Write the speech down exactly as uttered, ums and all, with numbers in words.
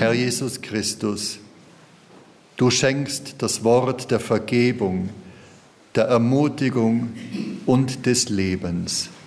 Herr Jesus Christus, du schenkst das Wort der Vergebung, der Ermutigung und des Lebens.